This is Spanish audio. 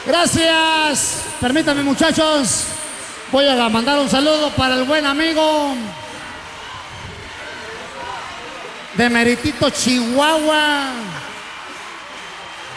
Gracias. Permítanme, muchachos. Voy a mandar un saludo para el buen amigo de Meritito, Chihuahua.